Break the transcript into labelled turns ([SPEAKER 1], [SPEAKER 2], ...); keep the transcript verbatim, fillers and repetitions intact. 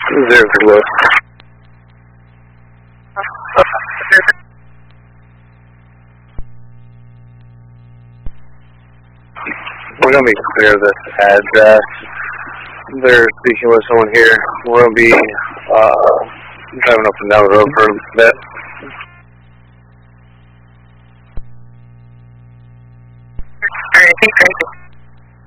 [SPEAKER 1] Zero Lewis. We're going to be clear of this address. They're speaking with someone here. We're going to be uh, driving up and down the road for a bit.
[SPEAKER 2] Alright, thanks,